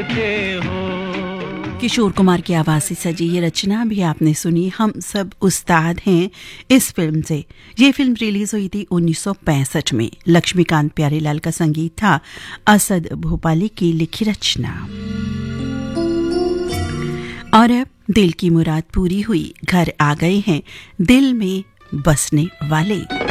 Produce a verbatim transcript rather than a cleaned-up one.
किशोर कुमार की आवाज से सजी ये रचना भी आपने सुनी, हम सब उस्ताद हैं इस फिल्म से। ये फिल्म रिलीज हुई थी उन्नीस सौ पैंसठ में। लक्ष्मीकांत प्यारेलाल का संगीत था, असद भोपाली की लिखी रचना। और अब दिल की मुराद पूरी हुई, घर आ गए हैं दिल में बसने वाले।